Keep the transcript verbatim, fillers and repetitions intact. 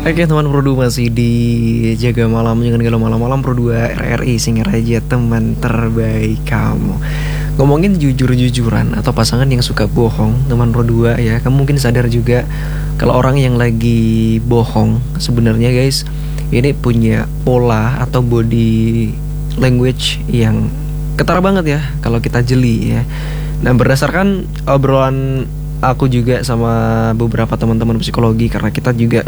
Oke teman Pro dua masih di Jaga Malam Jangan Galau Malam-Malam Pro dua R R I Singer aja teman terbaik kamu. Ngomongin jujur-jujuran atau pasangan yang suka bohong, teman Pro dua ya, kamu mungkin sadar juga kalau orang yang lagi bohong sebenarnya guys ini punya pola atau body language yang ketara banget ya kalau kita jeli ya. Nah berdasarkan obrolan aku juga sama beberapa teman-teman psikologi, karena kita juga